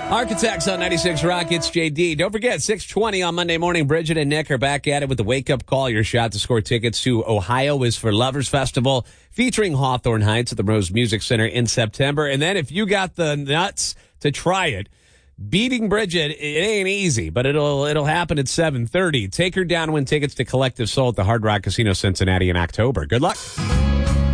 Architects on 96 Rock, it's JD. Don't forget, 6:20 on Monday morning, Bridget and Nick are back at it with the wake-up call. Your shot to score tickets to Ohio is for Lovers Festival, featuring Hawthorne Heights at the Rose Music Center in September. And then if you got the nuts to try it, beating Bridget, it ain't easy, but it'll happen at 7:30. Take her down, win tickets to Collective Soul at the Hard Rock Casino Cincinnati in October. Good luck.